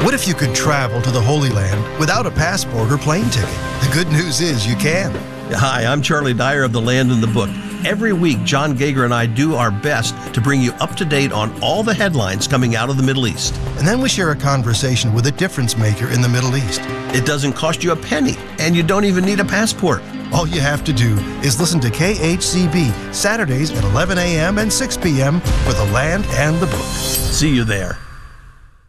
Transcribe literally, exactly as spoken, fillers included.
What if you could travel to the Holy Land without a passport or plane ticket? The good news is you can. Hi, I'm Charlie Dyer of The Land in the Book. Every week, John Gager and I do our best to bring you up to date on all the headlines coming out of the Middle East. And then we share a conversation with a difference maker in the Middle East. It doesn't cost you a penny, and you don't even need a passport. All you have to do is listen to K H C B Saturdays at eleven a.m. and six p.m. for The Land and the Book. See you there.